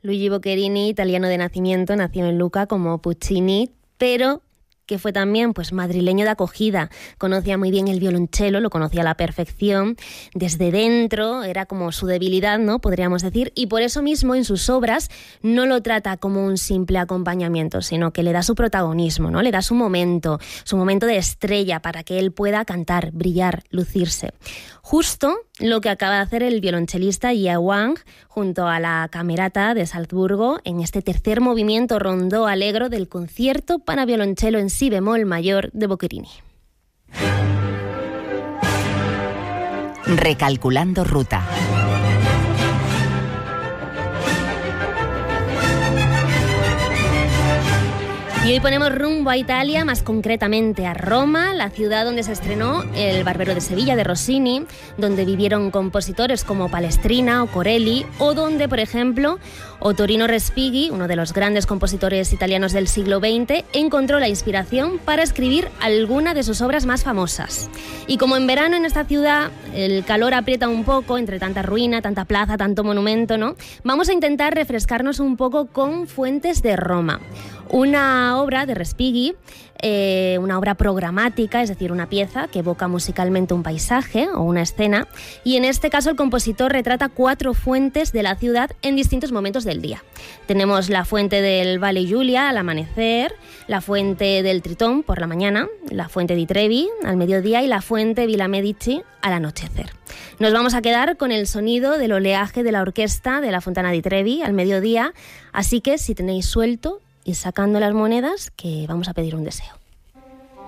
Luigi Boccherini, italiano de nacimiento, nació en Lucca como Puccini, pero que fue también pues madrileño de acogida, conocía muy bien el violonchelo, lo conocía a la perfección, desde dentro, era como su debilidad, ¿no? Podríamos decir, y por eso mismo en sus obras no lo trata como un simple acompañamiento, sino que le da su protagonismo, ¿no? Le da su momento de estrella para que él pueda cantar, brillar, lucirse. Justo lo que acaba de hacer el violonchelista Jia Wang junto a la Camerata de Salzburgo en este tercer movimiento rondó allegro del concierto para violonchelo en si bemol mayor de Boccherini. Recalculando ruta. Y hoy ponemos rumbo a Italia, más concretamente a Roma, la ciudad donde se estrenó El Barbero de Sevilla de Rossini, donde vivieron compositores como Palestrina o Corelli, o donde, por ejemplo, Ottorino Respighi, uno de los grandes compositores italianos del siglo XX, encontró la inspiración para escribir alguna de sus obras más famosas. Y como en verano en esta ciudad el calor aprieta un poco, entre tanta ruina, tanta plaza, tanto monumento, ¿no? Vamos a intentar refrescarnos un poco con Fuentes de Roma. Una obra de Respighi, una obra programática, es decir, una pieza que evoca musicalmente un paisaje o una escena, y en este caso el compositor retrata 4 fuentes de la ciudad en distintos momentos del día. Tenemos la fuente del Valle Giulia al amanecer, la fuente del Tritón por la mañana, la fuente di Trevi al mediodía y la fuente Villa Medici al anochecer. Nos vamos a quedar con el sonido del oleaje de la orquesta de la Fontana di Trevi al mediodía, así que si tenéis suelto, ir sacando las monedas, que vamos a pedir un deseo.